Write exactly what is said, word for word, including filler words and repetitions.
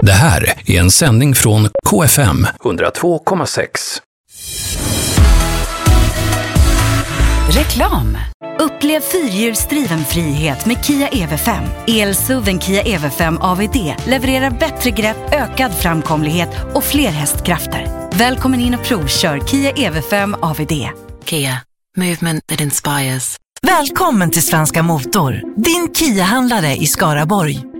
Det här är en sändning från K F M hundratvå komma sex. Reklam. Upplev fyrhjulsdriven frihet med Kia E V fem. El-S U V:en Kia E V fem A V D levererar bättre grepp, ökad framkomlighet och fler hästkrafter. Välkommen in och provkör Kia E V fem A V D. Kia, movement that inspires. Välkommen till Svenska Motor, din Kia-handlare i Skaraborg.